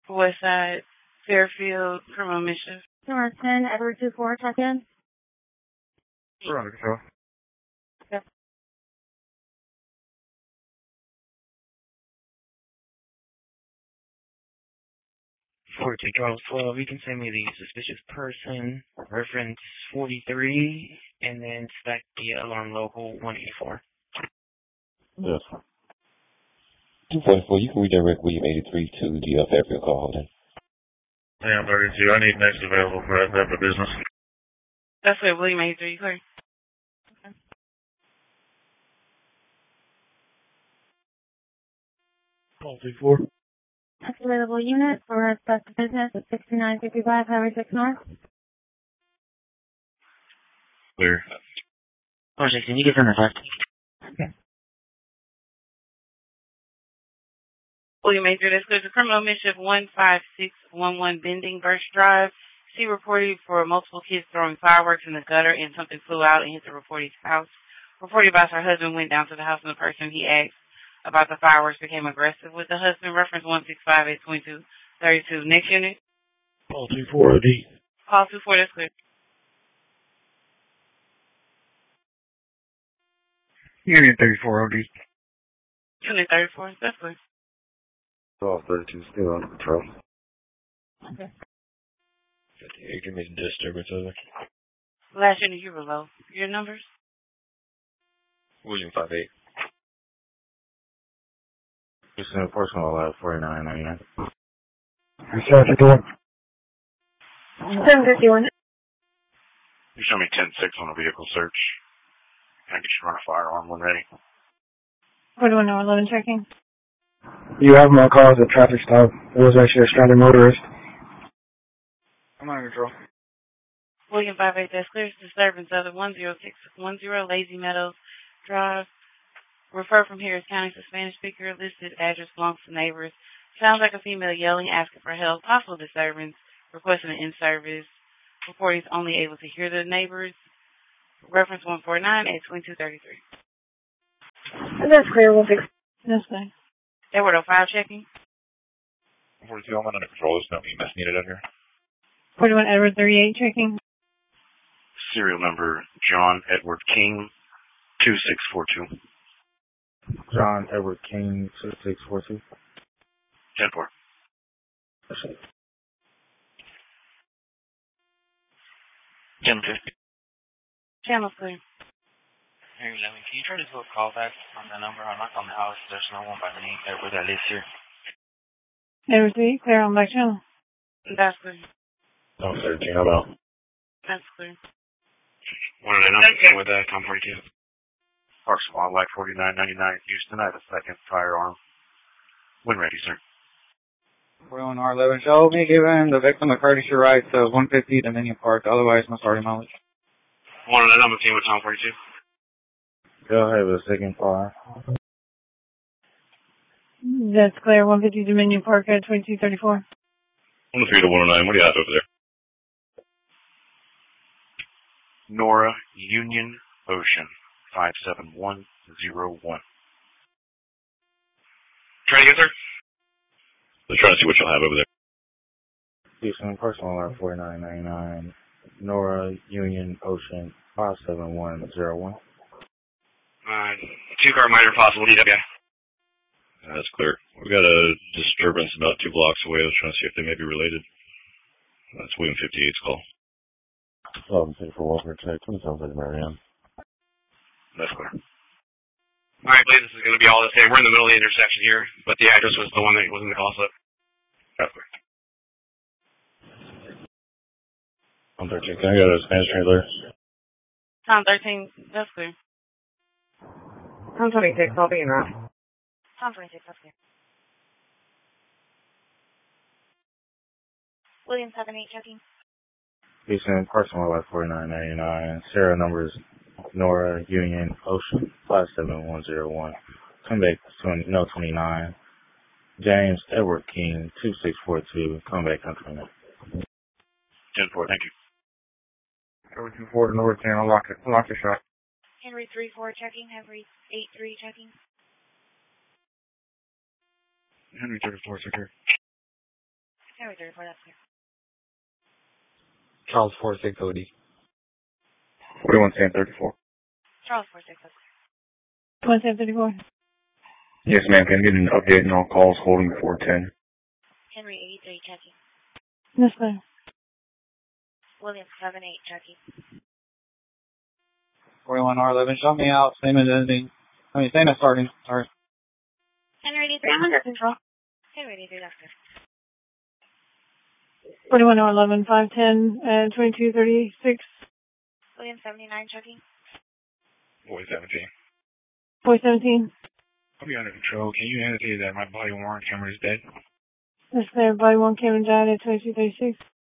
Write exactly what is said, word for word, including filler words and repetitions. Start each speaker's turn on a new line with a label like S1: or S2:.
S1: West Side, Fairfield, criminal mischief.
S2: Number ten, Edward two four, check in.
S3: We're under control.
S2: Yep.
S4: forty-two Charles twelve, you can send me the suspicious person, reference forty-three, and then stack the alarm local one eighty-four.
S5: Yes. two forty-four, you can redirect William eighty-three to the uh, Fairfield call holder.
S3: Sam thirty-two, I need next available for that type of business.
S1: That's it, William eighty-three, you clear? Okay.
S3: Call two four.
S2: Next available unit for special business at sixty-nine fifty-five Highway six North.
S3: Clear.
S4: Project, can you get on the left?
S2: Okay.
S1: William eighty-three, that's clear. The criminal mischief one five six one one Bending Birch Drive. She reported for multiple kids throwing fireworks in the gutter and something flew out and hit the reporter's house. Reported about her husband went down to the house and the person he asked about the fireworks became aggressive with the husband. Reference one six five eight two two three two. Next unit.
S3: Call two four O D.
S1: Call two four, that's clear.
S3: Unit thirty-four O D.
S1: Unit thirty-four, that's clear.
S3: Call thirty-two, still under control.
S1: Okay.
S5: fifty-eight, you're making disturbance over.
S1: Last unit, you were low. Your numbers?
S5: William five eight.
S3: Just in a personal alive, forty-nine ninety-nine. Research again.
S2: ten fifty-one.
S3: You show me ten six on a vehicle search. Can I get you to run a firearm when ready?
S2: forty-one oh eleven, checking.
S6: You have my call as a traffic stop. It was actually a stranded motorist. I'm under control.
S1: William five eight, that's clear. Disturbance of the one zero six one zero Lazy Meadows Drive. Refer from Harris County to Spanish speaker. Listed address belongs to neighbors. Sounds like a female yelling, asking for help. Possible disturbance. Requesting an in-service. Reporting is only able to hear the neighbors. Reference one four nine eight two two three three.
S2: That's clear, we'll fix this thing.
S1: Edward oh five checking.
S3: forty-two, I'm under control. There's no E M S needed out here.
S2: forty-one Edward thirty-eight, checking.
S3: Serial number John Edward King, two six four two. John Edward King, two six four two. ten four.
S4: Jim fifty.
S1: Channel clear.
S4: Hey, Lemon, can you try to do a call back on the number? I'm not on the house. There's no one by the name Edward that lives here.
S2: Edward three, clear on back channel.
S1: That's clear.
S3: No, thirteen, I'm out.
S1: That's clear.
S3: One of the numbers with that, Tom forty-two. Parks Wildlife forty-nine ninety-nine, Houston. I have a second firearm. When ready, sir.
S6: forty-one R eleven, shall be given the victim a courtesy right to one fifty Dominion Park, otherwise must already knowledge.
S3: One of the number team with Tom forty-two. Go ahead with a second fire.
S2: That's clear, one fifty Dominion Park at twenty-two thirty-four.
S3: one three to one oh nine, what do you have over there? Nora Union Ocean, five seven one zero one. Try again, sir? I'm trying to see what you'll have over there. Houston, personal line forty-nine ninety-nine. Nora Union Ocean, five seven one zero one. Uh, two car minor possible, D W. Uh, that's clear. We got a disturbance about two blocks away. I was trying to see if they may be related. That's William fifty-eight's call.
S5: Oh, I'm for Walker check. It sounds like Marianne.
S3: That's clear. All right, please. This is going to be all the same. We're in the middle of the intersection here, but the address was the one that was in the call slip. That's clear.
S5: I'm thirteen. Can I get a Spanish trailer?
S1: Tom thirteen, that's clear.
S7: Tom twenty-six, I'll be in route.
S2: Tom twenty-six, that's clear. William seven eight, checking.
S3: Houston, personal life forty-nine ninety-nine. Serial numbers Nora Union Ocean, five seven one zero one. Come back twenty, no, twenty-nine. James Edward King, two six four two. Come back country now. ten four, thank you.
S6: Edward two four, North Channel, lock it, lock the shot.
S2: Henry three four, checking. Henry eight three, checking.
S3: Henry thirty-four, secure.
S1: Highway thirty-four, that's clear.
S6: Charles forty-six O D.
S3: forty-one ten thirty-four.
S1: Charles forty-six, that's clear.
S2: twenty-seven thirty-four.
S3: Yes, ma'am. Can I get an update on all calls holding four ten?
S1: Henry eighty-three, checking.
S2: Yes, ma'am.
S1: William seven eight, checking.
S6: forty-one R eleven, show me out. Same as ending. I mean, same as starting. Sorry.
S1: Henry eighty-three, I'm under control. Henry eighty-three, that's clear.
S2: forty-one R eleven, five ten, and twenty-two thirty-six.
S1: William seventy-nine, checking.
S3: forty seventeen.
S2: four seventeen.
S3: I'll be under control. Can you indicate that my body worn camera is dead?
S2: Yes, sir. Body one camera died at twenty-two thirty-six.